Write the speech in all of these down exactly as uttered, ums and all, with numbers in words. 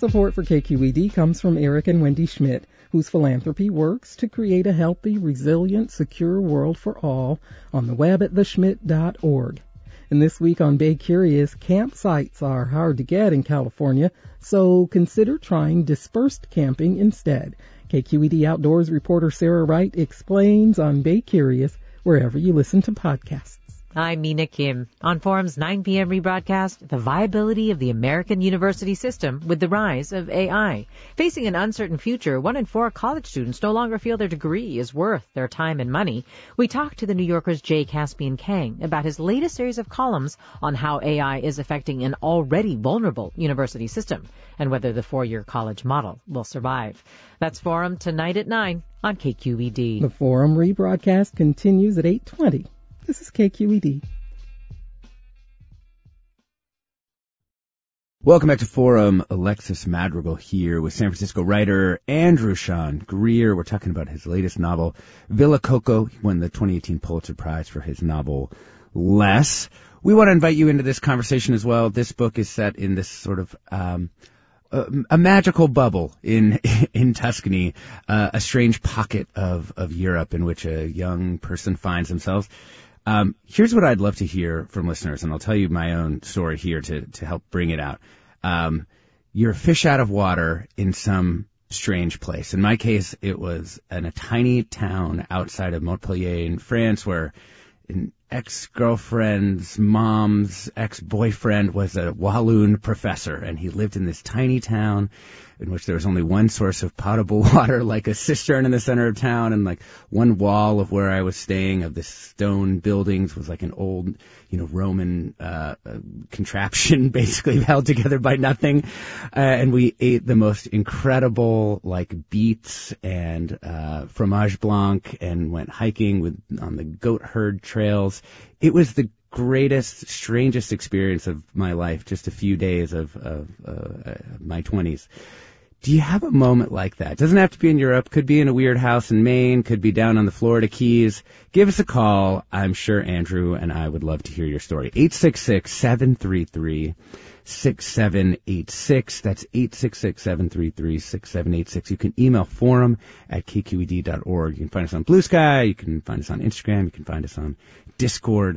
Support for K Q E D comes from Eric and Wendy Schmidt, whose philanthropy works to create a healthy, resilient, secure world for all on the web at the schmidt dot org. And this week on Bay Curious, campsites are hard to get in California, so consider trying dispersed camping instead. K Q E D Outdoors reporter Sarah Wright explains on Bay Curious, wherever you listen to podcasts. I'm Mina Kim. On Forum's nine p.m. rebroadcast, the viability of the American university system with the rise of A I. Facing an uncertain future, one in four college students no longer feel their degree is worth their time and money. We talked to the New Yorker's Jay Caspian Kang about his latest series of columns on how A I is affecting an already vulnerable university system and whether the four-year college model will survive. That's Forum tonight at nine on K Q E D. The Forum rebroadcast continues at eight twenty. This is K Q E D. Welcome back to Forum. Alexis Madrigal here with San Francisco writer Andrew Sean Greer. We're talking about his latest novel, Villa Coco. He won the twenty eighteen Pulitzer Prize for his novel, Less. We want to invite you into this conversation as well. This book is set in this sort of um, a, a magical bubble in in Tuscany, uh, a strange pocket of, of Europe in which a young person finds themselves. Um, here's what I'd love to hear from listeners, and I'll tell you my own story here to, to help bring it out. Um, you're a fish out of water in some strange place. In my case, it was in a tiny town outside of Montpellier in France where an ex-girlfriend's mom's ex-boyfriend was a Walloon professor, and he lived in this tiny town in which there was only one source of potable water, like a cistern in the center of town, and like one wall of where I was staying of the stone buildings was like an old, you know, Roman uh, contraption basically held together by nothing. Uh, and we ate the most incredible like beets and uh, fromage blanc and went hiking with on the goat herd trails. It was the greatest, strangest experience of my life, just a few days of, of uh, my twenties. Do you have a moment like that? Doesn't have to be in Europe. Could be in a weird house in Maine. Could be down on the Florida Keys. Give us a call. I'm sure Andrew and I would love to hear your story. eight six six, seven three three, six seven eight six. That's eight six six, seven three three, six seven eight six. You can email forum at k q e d dot org. You can find us on Blue Sky. You can find us on Instagram. You can find us on Discord.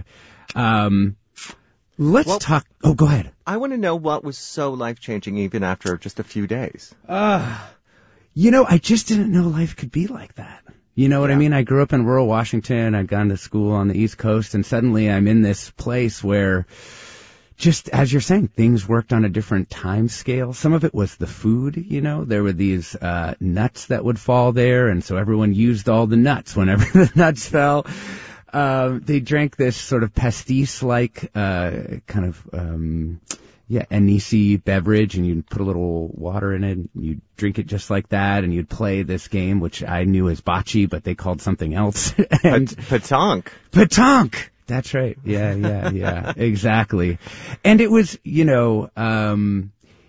Um, let's well, talk. Oh, go ahead. I want to know what was so life-changing even after just a few days. Uh, you know, I just didn't know life could be like that. You know what yeah. I mean? I grew up in rural Washington. I'd gone to school on the East Coast, and suddenly I'm in this place where, just as you're saying, things worked on a different time scale. Some of it was the food, you know. There were these uh, nuts that would fall there, and so everyone used all the nuts whenever the nuts fell. Uh, they drank this sort of pastis-like uh, kind of, um, yeah, anise beverage, and you'd put a little water in it, and you'd drink it just like that, and you'd play this game, which I knew as bocce, but they called something else. and Petanque. Petanque! That's right. Yeah, yeah, yeah, exactly. And it was, you know, um,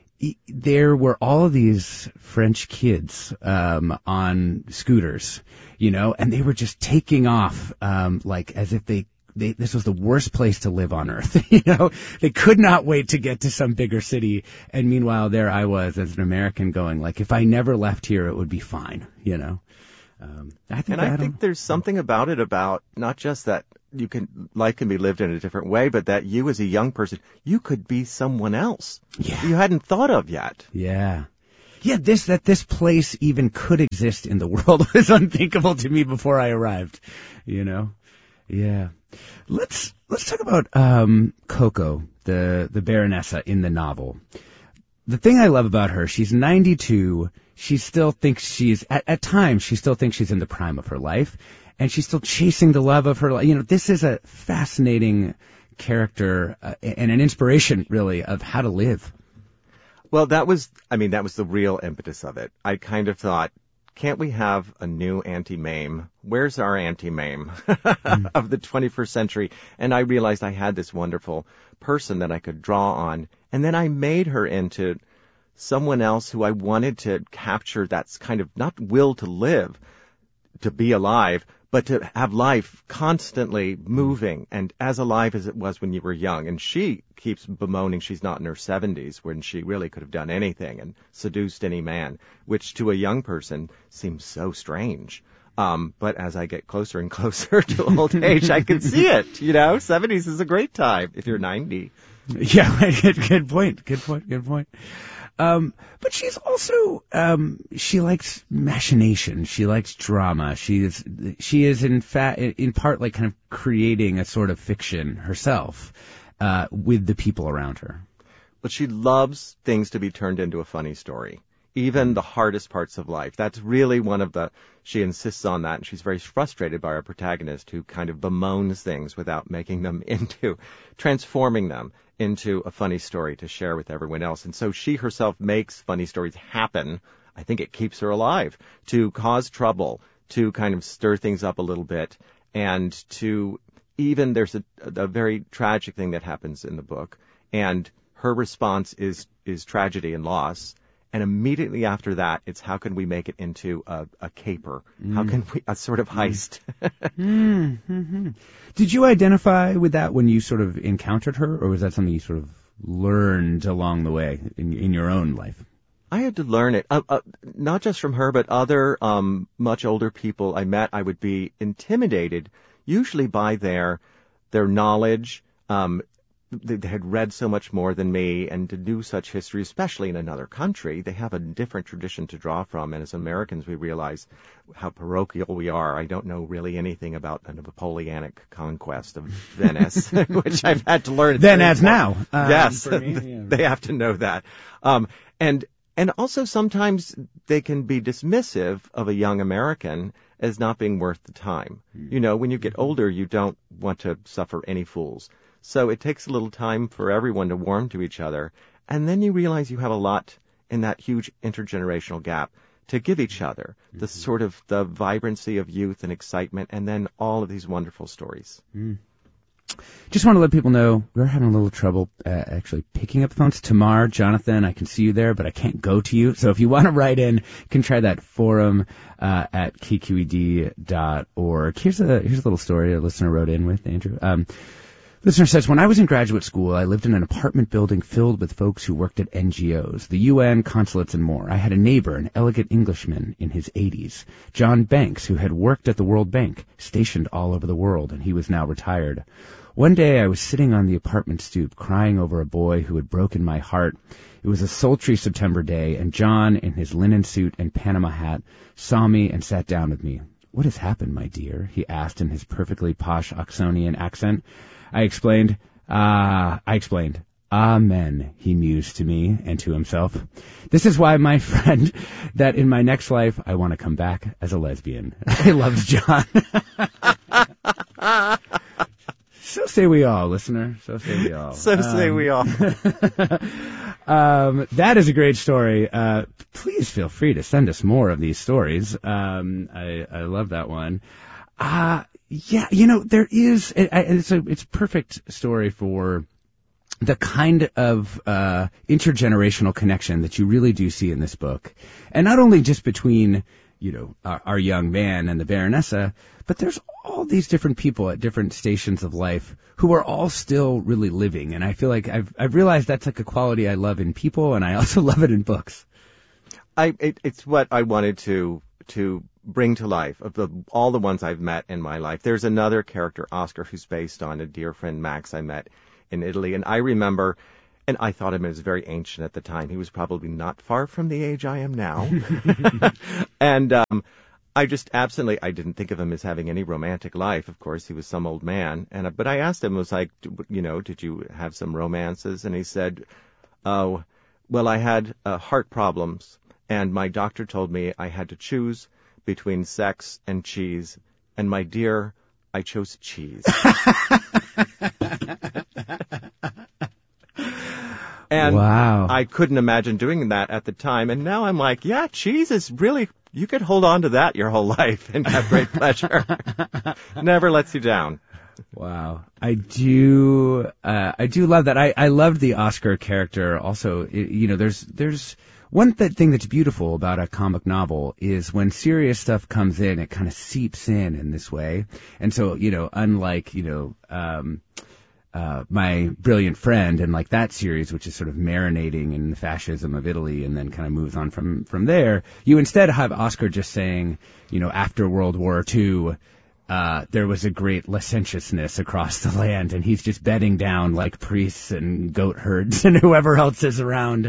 there were all of these French kids um, on scooters, you know, and they were just taking off um, like as if they, they this was the worst place to live on earth. You know, they could not wait to get to some bigger city. And meanwhile, there I was as an American going like, if I never left here, it would be fine, you know. Um, I think and I think there's something about it about not just that you can life can be lived in a different way, but that you as a young person, you could be someone else yeah. you hadn't thought of yet. Yeah. Yeah, this that this place even could exist in the world was unthinkable to me before I arrived, you know. Yeah. Let's let's talk about um Coco, the the Baronessa in the novel. The thing I love about her, she's ninety-two. She still thinks she's, at, at times, she still thinks she's in the prime of her life. And she's still chasing the love of her life. You know, this is a fascinating character uh, and an inspiration, really, of how to live. Well, that was, I mean, that was the real impetus of it. I kind of thought, can't we have a new Auntie Mame? Where's our Auntie Mame mm. of the twenty-first century? And I realized I had this wonderful person that I could draw on. And then I made her into someone else who I wanted to capture that's kind of not will to live, to be alive, but to have life constantly moving and as alive as it was when you were young. And she keeps bemoaning she's not in her seventies when she really could have done anything and seduced any man, which to a young person seems so strange. Um, but as I get closer and closer to old age, I can see it. You know, seventies is a great time if you're ninety. Yeah, good, good point. Good point. Good point. Um, but she's also, um, she likes machination. She likes drama. She is, she is in fact, in part, like kind of creating a sort of fiction herself, uh, with the people around her. But she loves things to be turned into a funny story. Even the hardest parts of life. That's really one of the, she insists on that, and she's very frustrated by our protagonist who kind of bemoans things without making them into, transforming them into a funny story to share with everyone else. And so she herself makes funny stories happen. I think it keeps her alive, to cause trouble, to kind of stir things up a little bit, and to even, there's a, a very tragic thing that happens in the book, and her response is, is tragedy and loss. And immediately after that, it's how can we make it into a, a caper? Mm. How can we, a sort of heist? mm. mm-hmm. Did you identify with that when you sort of encountered her, or was that something you sort of learned along the way in, in your own life? I had to learn it, uh, uh, not just from her, but other um, much older people I met. I would be intimidated, usually by their their knowledge. Um, They had read so much more than me, and to do such history, especially in another country, they have a different tradition to draw from. And as Americans, we realize how parochial we are. I don't know really anything about the Napoleonic conquest of Venice, which I've had to learn. Then as now. Um, yes, for me, yeah. They have to know that. Um, and and also sometimes they can be dismissive of a young American as not being worth the time. Mm. You know, when you get older, you don't want to suffer any fools. So it takes a little time for everyone to warm to each other. And then you realize you have a lot in that huge intergenerational gap to give each other. Mm-hmm. The sort of the vibrancy of youth and excitement, and then all of these wonderful stories. Mm. Just want to let people know we're having a little trouble uh, actually picking up the phones. Tamar, Jonathan, I can see you there, but I can't go to you. So if you want to write in, you can try that forum uh, at k q e d dot org. Here's a, here's a little story a listener wrote in with, Andrew. Um, Listener says, when I was in graduate school, I lived in an apartment building filled with folks who worked at N G Os, the U N, consulates, and more. I had a neighbor, an elegant Englishman in his eighties, John Banks, who had worked at the World Bank, stationed all over the world, and he was now retired. One day I was sitting on the apartment stoop, crying over a boy who had broken my heart. It was a sultry September day, and John, in his linen suit and Panama hat, saw me and sat down with me. "What has happened, my dear?" he asked in his perfectly posh Oxonian accent. I explained, ah, I explained, Amen, he mused to me and to himself. This is why, my friend, that in my next life, I want to come back as a lesbian. I loved John. So say we all, listener. So say we all. So um, say we all. um, that is a great story. Uh, please feel free to send us more of these stories. Um, I, I love that one. Uh, yeah, you know, there is, it, it's a, it's a perfect story for the kind of, uh, intergenerational connection that you really do see in this book. And not only just between, you know, our, our young man and the Baronessa, but there's all these different people at different stations of life who are all still really living. And I feel like I've, I've realized that's like a quality I love in people, and I also love it in books. I, it, it's what I wanted to, to, bring to life of the all the ones I've met in my life. There's another character, Oscar, who's based on a dear friend, Max, I met in Italy. And I remember, and I thought him as very ancient at the time. He was probably not far from the age I am now. and um, I just absolutely, I didn't think of him as having any romantic life. Of course, he was some old man. And But I asked him, was like, you know, did you have some romances? And he said, oh, well, I had uh, heart problems. And my doctor told me I had to choose between sex and cheese, and my dear, I chose cheese. And wow. I couldn't imagine doing that at the time, and now I'm like, yeah, cheese is really, you could hold on to that your whole life and have great pleasure. Never lets you down. Wow. I do, uh, I do love that. I, I loved the Oscar character also. It, you know, there's, there's one th- thing that's beautiful about a comic novel is when serious stuff comes in, it kind of seeps in in this way. And so, you know, unlike, you know, um, uh, My Brilliant Friend and like that series, which is sort of marinating in the fascism of Italy and then kind of moves on from, from there, you instead have Oscar just saying, you know, after World War Two, Uh, there was a great licentiousness across the land, and he's just bedding down like priests and goat herds and whoever else is around.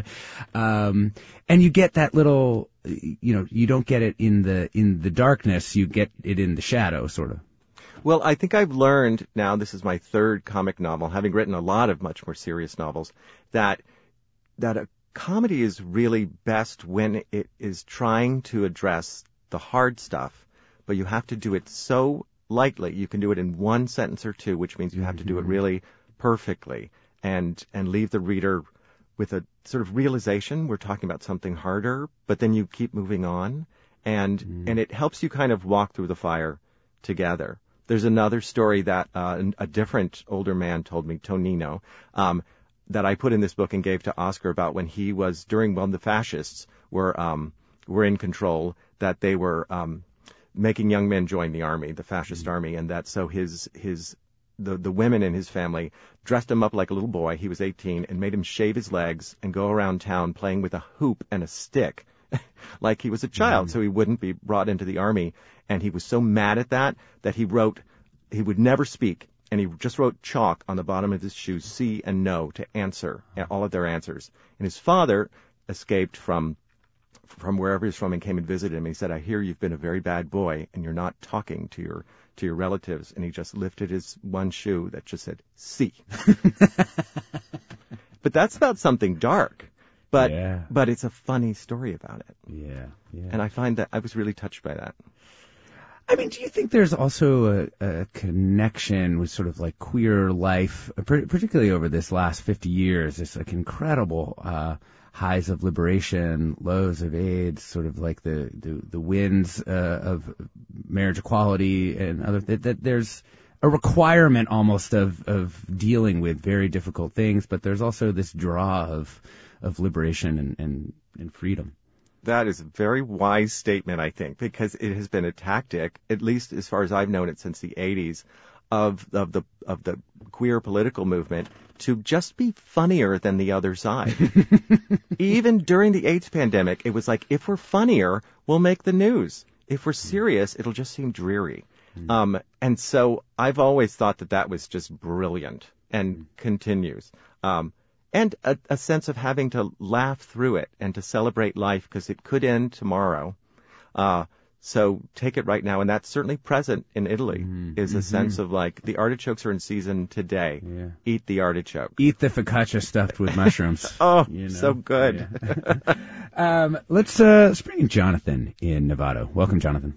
Um, and you get that little, you know, you don't get it in the, in the darkness, you get it in the shadow, sort of. Well, I think I've learned now, this is my third comic novel, having written a lot of much more serious novels, that, that a comedy is really best when it is trying to address the hard stuff, but you have to do it so lightly. You can do it in one sentence or two, which means you have to do it really perfectly and and leave the reader with a sort of realization we're talking about something harder, but then you keep moving on, and mm. and it helps you kind of walk through the fire together. There's another story that uh, a different older man told me, Tonino, um, that I put in this book and gave to Oscar about when he was during when the fascists were um, were in control, that they were um, making young men join the army, the fascist mm-hmm. army, and that so his his the the women in his family dressed him up like a little boy. He was eighteen, and made him shave his legs and go around town playing with a hoop and a stick, like he was a child, mm-hmm. so he wouldn't be brought into the army. And he was so mad at that that he wrote, he would never speak, and he just wrote chalk on the bottom of his shoes, C and no, to answer all of their answers. And his father escaped from. from wherever he's from and came and visited him. He said, I hear you've been a very bad boy and you're not talking to your to your relatives. And he just lifted his one shoe that just said, C. But that's about something dark. But yeah. but it's a funny story about it. Yeah, yeah. And I find that I was really touched by that. I mean, do you think there's also a, a connection with sort of like queer life, particularly over this last fifty years, this like incredible uh highs of liberation, lows of AIDS, sort of like the the, the winds uh, of marriage equality and other that, that there's a requirement almost of of dealing with very difficult things, but there's also this draw of of liberation and, and, and freedom. That is a very wise statement, I think, because it has been a tactic, at least as far as I've known it since the eighties, of of the of the queer political movement to just be funnier than the other side. Even during the AIDS pandemic, it was like, if we're funnier, we'll make the news. If we're serious, it'll just seem dreary. Mm. Um, and so I've always thought that that was just brilliant and mm. continues. Um, and a, a sense of having to laugh through it and to celebrate life because it could end tomorrow. Uh, So take it right now, and that's certainly present in Italy, mm-hmm. is a mm-hmm. sense of like, the artichokes are in season today. Yeah. Eat the artichoke. Eat the focaccia stuffed with mushrooms. oh, you know? So good. Yeah. um, let's, uh, let's bring in Jonathan in Nevada. Welcome, Jonathan.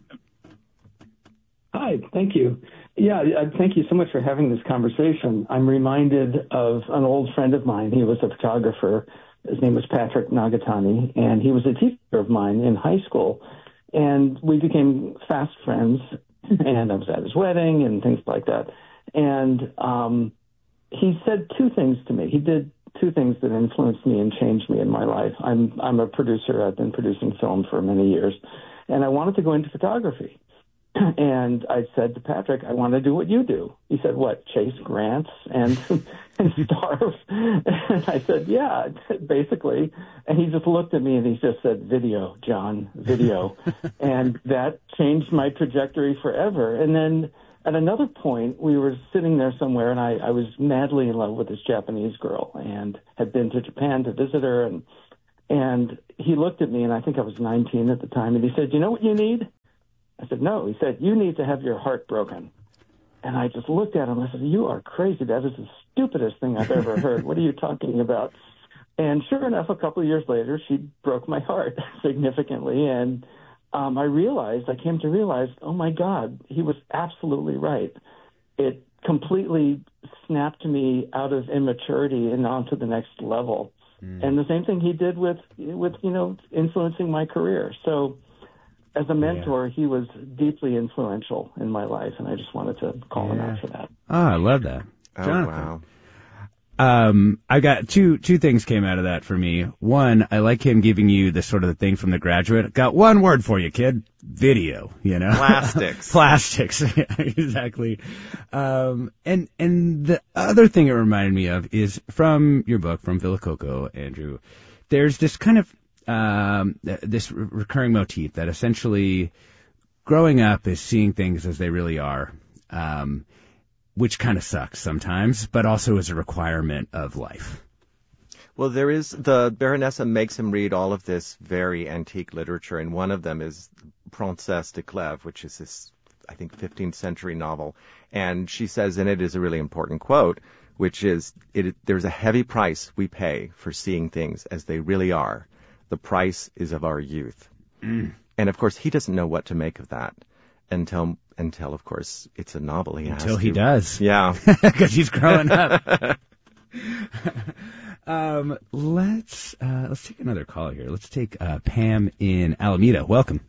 Hi, thank you. Yeah, thank you so much for having this conversation. I'm reminded of an old friend of mine. He was a photographer. His name was Patrick Nagatani, and he was a teacher of mine in high school. And we became fast friends, and I was at his wedding and things like that. And um, he said two things to me. He did two things that influenced me and changed me in my life. I'm I'm a producer. I've been producing film for many years, and I wanted to go into photography. And I said to Patrick, I want to do what you do. He said, what, chase grants and, and starve? And I said, yeah, basically. And he just looked at me and he just said, video, John, video. And that changed my trajectory forever. And then at another point, we were sitting there somewhere, and I, I was madly in love with this Japanese girl and had been to Japan to visit her. And, and he looked at me, and I think I was nineteen at the time, and he said, you know what you need? I said, no. He said, you need to have your heart broken. And I just looked at him. I said, you are crazy. That is the stupidest thing I've ever heard. What are you talking about? And sure enough, a couple of years later, she broke my heart significantly. And um, I realized, I came to realize, oh, my God, he was absolutely right. It completely snapped me out of immaturity and onto the next level. Mm. And the same thing he did with, with, you know, influencing my career. So as a mentor, yeah. he was deeply influential in my life, and I just wanted to call yeah. him out for that. Oh, I love that. Oh, Jonathan. wow. Um, I got two, two things came out of that for me. One, I like him giving you the sort of the thing from The Graduate. Got one word for you, kid. Video, you know? Plastics. Plastics. Yeah, exactly. Um, and, and the other thing it reminded me of is from your book, from Villa Coco, Andrew, there's this kind of, um, this re- recurring motif that essentially growing up is seeing things as they really are. Um, which kind of sucks sometimes, but also is a requirement of life. Well, there is, the Baronessa makes him read all of this very antique literature, and one of them is Princesse de Clèves, which is this, I think, fifteenth century novel. And she says in it is a really important quote, which is, it, there's a heavy price we pay for seeing things as they really are. The price is of our youth. Mm. And, of course, he doesn't know what to make of that until... Until, of course, it's a novel. He Until has he to. does. Yeah. Because he's growing up. um, let's uh, let's take another call here. Let's take uh, Pam in Alameda. Welcome.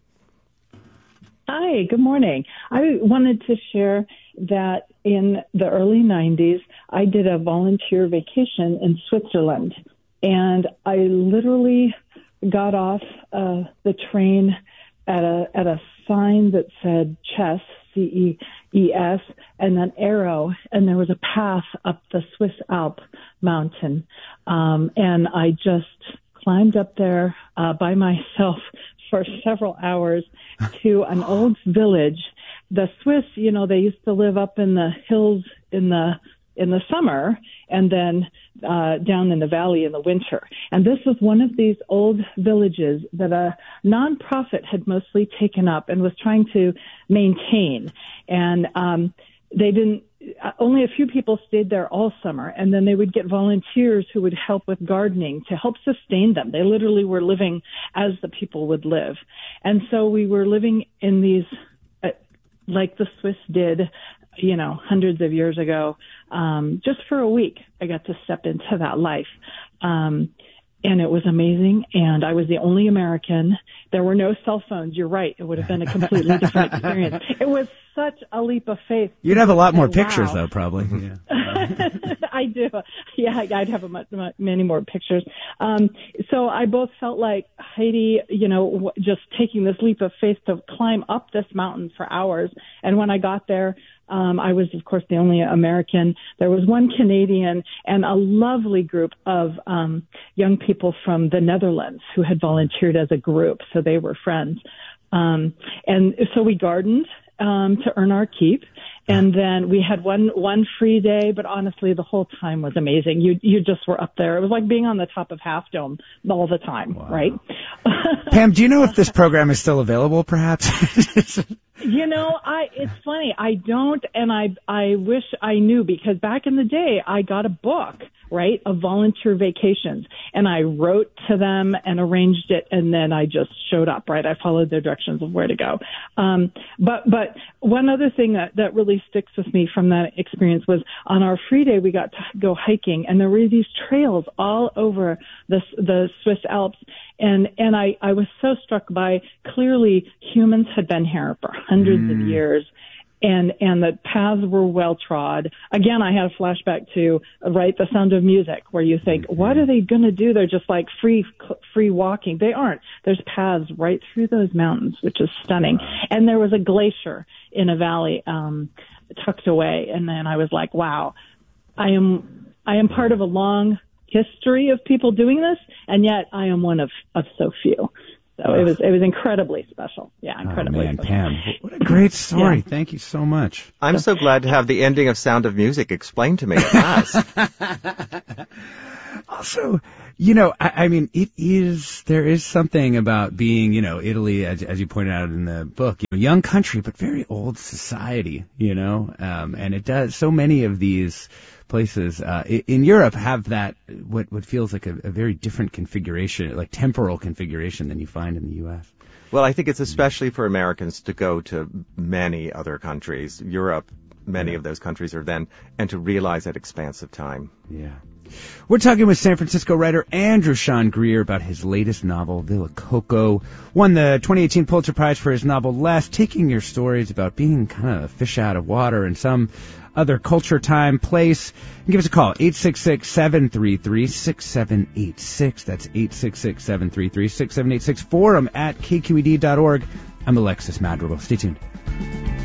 Hi, good morning. I wanted to share that in the early nineties, I did a volunteer vacation in Switzerland. And I literally got off uh, the train at a at a sign that said chess, C E E S, and an arrow, and there was a path up the Swiss Alp mountain. Um, and I just climbed up there uh, by myself for several hours to an old village. The Swiss, you know, they used to live up in the hills in the in the summer, and then uh, down in the valley in the winter. And this was one of these old villages that a nonprofit had mostly taken up and was trying to maintain. And um, they didn't, only a few people stayed there all summer, and then they would get volunteers who would help with gardening to help sustain them. They literally were living as the people would live. And so we were living in these, uh, like the Swiss did, you know, hundreds of years ago. Um, just for a week, I got to step into that life. Um, and it was amazing. And I was the only American. There were no cell phones. You're right. It would have been a completely different experience. It was such a leap of faith. You'd have a lot more wow. pictures, though, probably. Yeah. I do. Yeah, I'd have a much, much, many more pictures. Um, so I both felt like Heidi, you know, just taking this leap of faith to climb up this mountain for hours. And when I got there, Um, I was, of course, the only American. There was one Canadian and a lovely group of um, young people from the Netherlands who had volunteered as a group, so they were friends. Um, and so we gardened um, to earn our keep, and then we had one one free day. But honestly, the whole time was amazing. You you just were up there. It was like being on the top of Half Dome all the time, wow. right? Pam, do you know if this program is still available? Perhaps. You know, I, it's funny. I don't, and I, I wish I knew, because back in the day, I got a book, right, of volunteer vacations, and I wrote to them and arranged it, and then I just showed up, right? I followed their directions of where to go. Um, but, but one other thing that, that really sticks with me from that experience was on our free day, we got to go hiking, and there were these trails all over the, the Swiss Alps. And, and I, I was so struck by, clearly humans had been here for hundreds mm. of years, and, and the paths were well trod. Again, I had a flashback to, right, The Sound of Music, where you think, mm-hmm. what are they going to do? They're just like free, free walking. They aren't. There's paths right through those mountains, which is stunning. Wow. And there was a glacier in a valley, um, tucked away. And then I was like, wow, I am, I am part of a long history of people doing this, and yet I am one of, of so few. So oh. it was it was incredibly special. Yeah, incredibly oh, man, special. Pam, what a great story. Yeah. Thank you so much. I'm so glad to have the ending of Sound of Music explained to me at last. Also, you know, I, I mean, it is, there is something about being, you know, Italy, as, as you pointed out in the book, you know, young country, but very old society, you know, um, and it does, so many of these places uh, in Europe have that, what, what feels like a, a very different configuration, like temporal configuration than you find in the U S. Well, I think it's especially for Americans to go to many other countries. Europe, many Yeah. of those countries are then, and to realize that expanse of time. Yeah. We're talking with San Francisco writer Andrew Sean Greer about his latest novel, Villa Coco. Won the twenty eighteen Pulitzer Prize for his novel Left, taking your stories about being kind of a fish out of water in some other culture, time, place. Give us a call, eight six six, seven three three, six seven eight six. That's eight six six, seven three three, six seven eight six. Forum at K Q E D dot org. I'm Alexis Madrigal. Stay tuned.